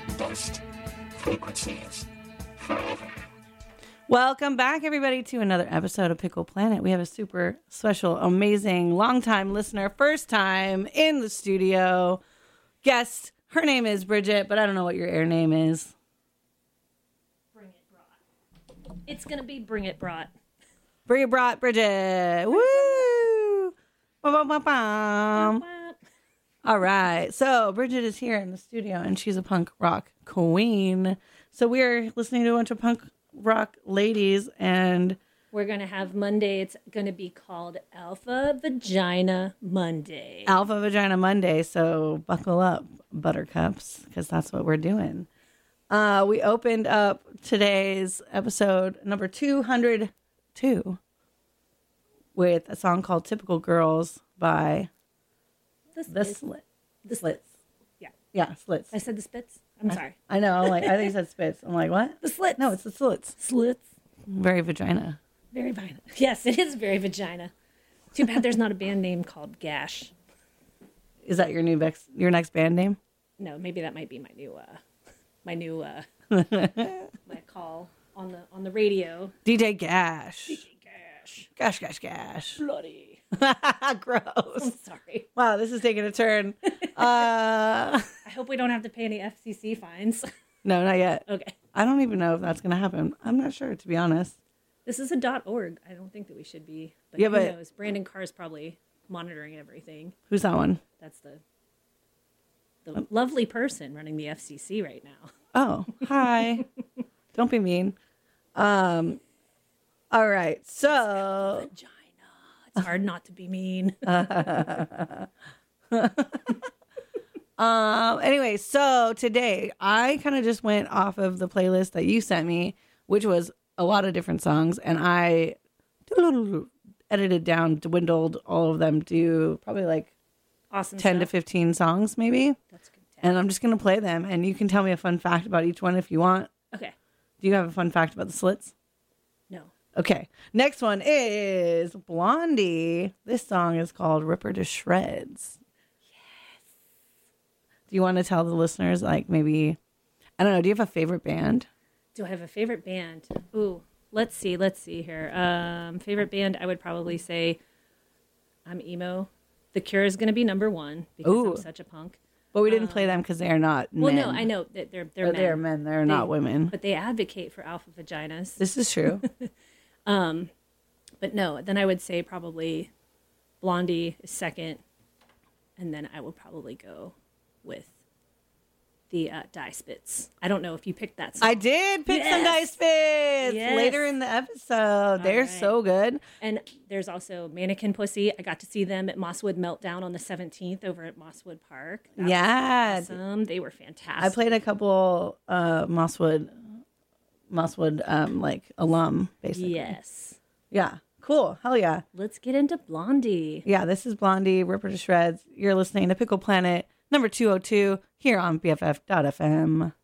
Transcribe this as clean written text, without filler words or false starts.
best frequencies forever. Welcome back, everybody, to another episode of Pickle Planet. We have a super special, amazing, long-time listener, first time in the studio guest. Her name is Bridget, but I don't know what your air name is. Bring it brought. It's going to be Bring It Brought. Bring it brought Bridget. Woo! Ba-bum-bum-bum. All right. So Bridget is here in the studio, and she's a punk rock queen. So we're listening to a bunch of punk rock ladies, and We're going to have Monday. It's going to be called Alpha Vagina Monday. Alpha Vagina Monday. So buckle up, buttercups, because that's what we're doing. We opened up today's episode number 202 with a song called Typical Girls by The Slits. Yeah. Yeah, Slits. I said the Spits. I'm sorry. I know. I think you said Spits. I'm like, what? The Slits. No, it's the Slits. Slits. Very vagina. Very vagina. Yes, it is very vagina. Too bad there's not a band name called Gash. Is that your next band name? No, maybe that might be my new my call on the radio. DJ Gash. Gash. Gash. Bloody. Gross. I'm sorry. Wow, this is taking a turn. I hope we don't have to pay any FCC fines. No, not yet. Okay. I don't even know if that's going to happen. I'm not sure, to be honest. This is a .org. I don't think that we should be. But Yeah, who but- knows? Brandon Carr's probably monitoring everything. Who's that one? That's the lovely person running the FCC right now. Oh, hi. Don't be mean. All right. So, Vagina. It's hard not to be mean. anyway, so today I kind of just went off of the playlist that you sent me, which was a lot of different songs, and I edited down, dwindled all of them to probably like Awesome. 10 to 15 songs, maybe. That's good. And I'm just going to play them, and you can tell me a fun fact about each one if you want. Okay. Do you have a fun fact about the Slits? No. Okay. Next one is Blondie. This song is called Ripper to Shreds. Yes. Do you want to tell the listeners, like, maybe, I don't know, do you have a favorite band? Do I have a favorite band? Ooh, let's see here. Favorite band, I would probably say I'm emo. The Cure is going to be number one because Ooh. I'm such a punk. But we didn't play them because they are not men. Well, no, I know that they're men. They're men. They're not women. But they advocate for alpha vaginas. This is true. But no, then I would say probably Blondie is second. And then I will probably go with the Die Spits. I don't know if you picked that song. I did pick some Yes. Dice Spits Yes. later in the episode. They're right. so good. And there's also Mannequin Pussy. I got to see them at Mosswood Meltdown on the 17th over at Mosswood Park. That Yeah. was awesome. They were fantastic. I played a couple Mosswood like alum, basically. Yes. Yeah. Cool. Hell yeah. Let's get into Blondie. Yeah, this is Blondie, Ripper to Shreds. You're listening to Pickle Planet number 202 here on BFF.fm.